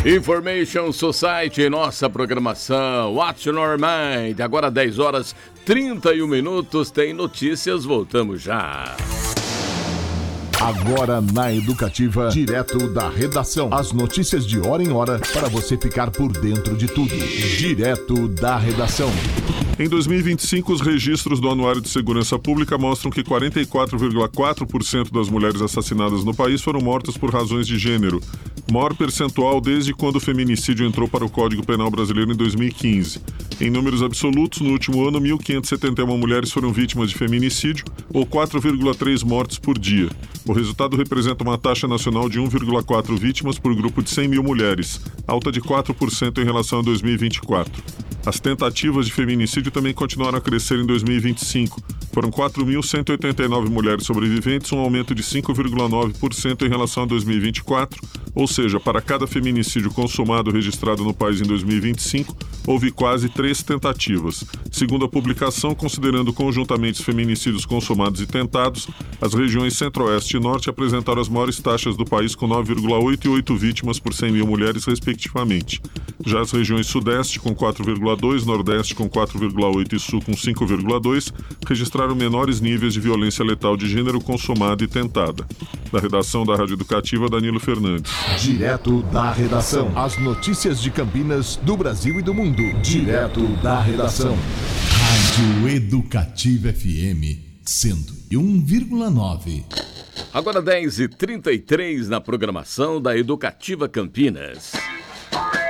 Information Society, nossa programação. What's on your mind? Agora 10 horas 31 minutos. Tem notícias, voltamos já. Agora na Educativa, direto da redação. As notícias de hora em hora para você ficar por dentro de tudo. Direto da redação. Em 2025, os registros do Anuário de Segurança Pública mostram que 44,4% das mulheres assassinadas no país foram mortas por razões de gênero, maior percentual desde quando o feminicídio entrou para o Código Penal brasileiro em 2015. Em números absolutos, no último ano, 1.571 mulheres foram vítimas de feminicídio, ou 4,3 mortes por dia. O resultado representa uma taxa nacional de 1,4 vítimas por grupo de 100 mil mulheres, alta de 4% em relação a 2024. As tentativas de feminicídio também continuaram a crescer em 2025. Foram 4.189 mulheres sobreviventes, um aumento de 5,9% em relação a 2024, ou seja, para cada feminicídio consumado registrado no país em 2025, houve quase 3 tentativas. Segundo a publicação, considerando conjuntamente os feminicídios consumados e tentados, as regiões Centro-Oeste e Norte apresentaram as maiores taxas do país, com 9,8 e 8 vítimas por 100 mil mulheres, respectivamente. Já as regiões Sudeste, com 4,2, Nordeste, com 4,8 e Sul, com 5,2, registraram menores níveis de violência letal de gênero consumada e tentada. Da redação da Rádio Educativa, Danilo Fernandes. Direto da redação. As notícias de Campinas, do Brasil e do mundo. Direto da redação. Rádio Educativa FM 101,9. Agora 10h33 na programação da Educativa Campinas.